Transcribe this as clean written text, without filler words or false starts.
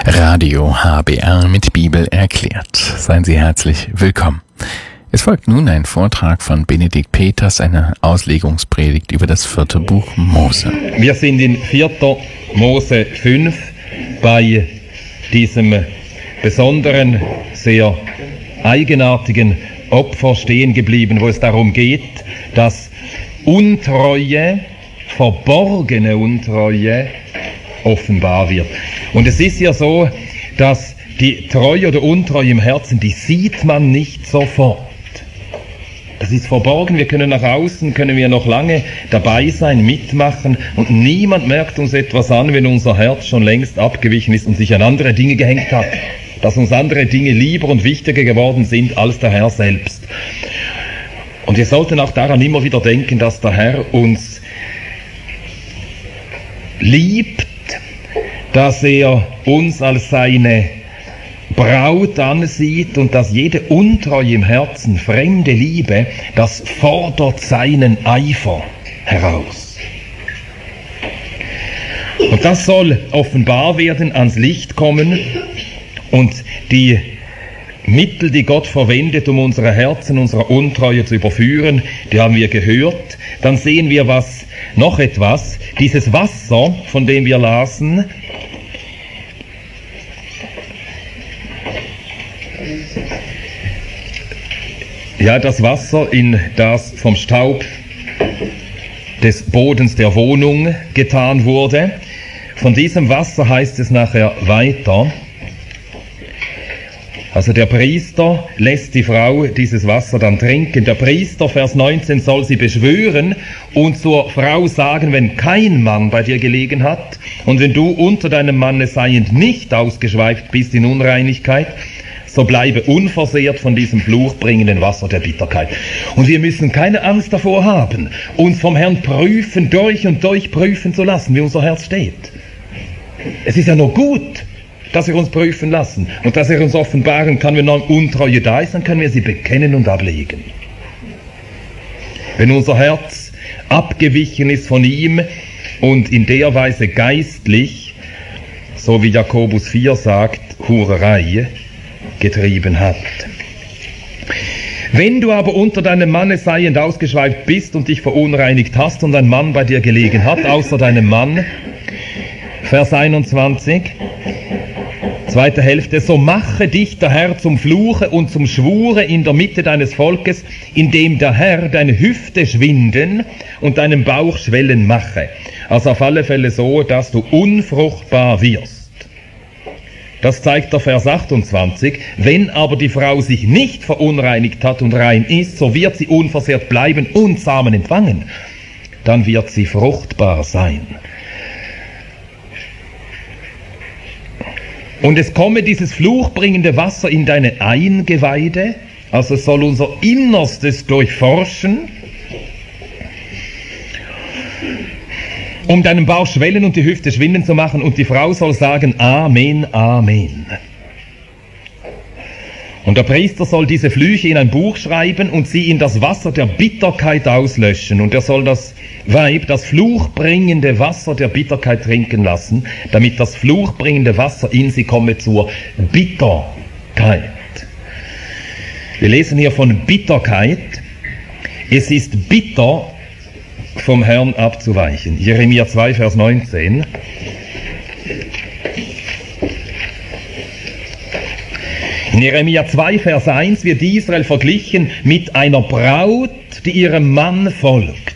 Radio HBR mit Bibel erklärt. Seien Sie herzlich willkommen. Es folgt nun ein Vortrag von Benedikt Peters, eine Auslegungspredigt über das 4. Buch Mose. Wir sind in 4. Mose 5 bei diesem besonderen, sehr eigenartigen Opfer stehen geblieben, wo es darum geht, dass Untreue, verborgene Untreue, offenbar wird. Und es ist ja so, dass die Treue oder Untreue im Herzen, die sieht man nicht sofort. Das ist verborgen, wir können nach außen, können wir noch lange dabei sein, mitmachen und niemand merkt uns etwas an, wenn unser Herz schon längst abgewichen ist und sich an andere Dinge gehängt hat. Dass uns andere Dinge lieber und wichtiger geworden sind als der Herr selbst. Und wir sollten auch daran immer wieder denken, dass der Herr uns liebt, dass er uns als seine Braut ansieht und dass jede Untreue im Herzen, fremde Liebe, das fordert seinen Eifer heraus. Und das soll offenbar werden, ans Licht kommen und die Mittel, die Gott verwendet, um unsere Herzen, unsere Untreue zu überführen, die haben wir gehört. Dann sehen wir noch etwas, dieses Wasser, von dem wir lasen, ja, das Wasser, in das vom Staub des Bodens der Wohnung getan wurde. Von diesem Wasser heißt es nachher weiter, also der Priester lässt die Frau dieses Wasser dann trinken. Der Priester, Vers 19, soll sie beschwören und zur Frau sagen, wenn kein Mann bei dir gelegen hat und wenn du unter deinem Manne seiend nicht ausgeschweift bist in Unreinigkeit, so bleibe unversehrt von diesem fluchbringenden Wasser der Bitterkeit. Und wir müssen keine Angst davor haben, uns vom Herrn prüfen, durch und durch prüfen zu lassen, wie unser Herz steht. Es ist ja nur gut, dass wir uns prüfen lassen und dass er uns offenbaren kann, wenn noch Untreue da ist, dann können wir sie bekennen und ablegen. Wenn unser Herz abgewichen ist von ihm und in der Weise geistlich, so wie Jakobus 4 sagt, Hurerei getrieben hat. Wenn du aber unter deinem Manne seiend ausgeschweift bist und dich verunreinigt hast und ein Mann bei dir gelegen hat, außer deinem Mann, Vers 21, zweite Hälfte, so mache dich der Herr zum Fluche und zum Schwure in der Mitte deines Volkes, indem der Herr deine Hüfte schwinden und deinen Bauch schwellen mache. Also auf alle Fälle so, dass du unfruchtbar wirst. Das zeigt der Vers 28. Wenn aber die Frau sich nicht verunreinigt hat und rein ist, so wird sie unversehrt bleiben und Samen empfangen. Dann wird sie fruchtbar sein. Und es komme dieses fluchbringende Wasser in deine Eingeweide, also es soll unser Innerstes durchforschen, um deinen Bauch schwellen und die Hüfte schwinden zu machen, und die Frau soll sagen, Amen, Amen. Und der Priester soll diese Flüche in ein Buch schreiben und sie in das Wasser der Bitterkeit auslöschen. Und er soll das Weib das fluchbringende Wasser der Bitterkeit trinken lassen, damit das fluchbringende Wasser in sie komme zur Bitterkeit. Wir lesen hier von Bitterkeit. Es ist bitter, vom Herrn abzuweichen. Jeremia 2, Vers 19. In Jeremia 2, Vers 1 wird Israel verglichen mit einer Braut, die ihrem Mann folgt.